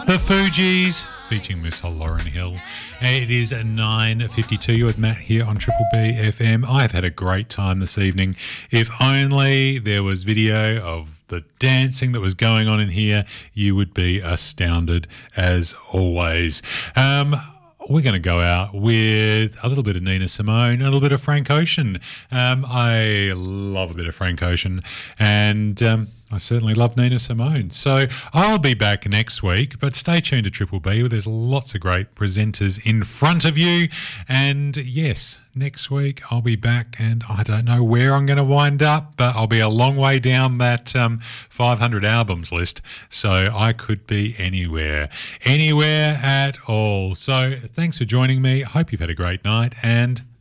The Fugees, featuring Miss Lauryn Hill. It is 9:52 with Matt here on Triple B FM. I've had a great time this evening. If only there was video of the dancing that was going on in here, you would be astounded as always. We're going to go out with a little bit of Nina Simone, a little bit of Frank Ocean. I love a bit of Frank Ocean, and I certainly love Nina Simone. So I'll be back next week, but stay tuned to Triple B, where there's lots of great presenters in front of you. And yes, next week I'll be back, and I don't know where I'm going to wind up, but I'll be a long way down that 500 albums list. So I could be anywhere at all. So thanks for joining me. Hope you've had a great night, and